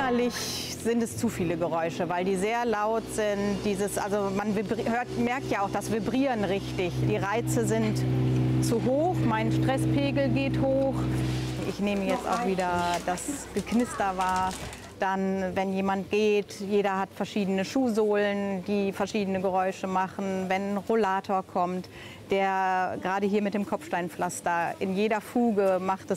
innerlich sind es zu viele Geräusche, weil die sehr laut sind. Also man merkt ja auch das Vibrieren richtig. Die Reize sind zu hoch, mein Stresspegel geht hoch. Ich nehme jetzt auch wieder das Geknister wahr. Dann, wenn jemand geht, jeder hat verschiedene Schuhsohlen, die verschiedene Geräusche machen. Wenn ein Rollator kommt, der gerade hier mit dem Kopfsteinpflaster in jeder Fuge macht es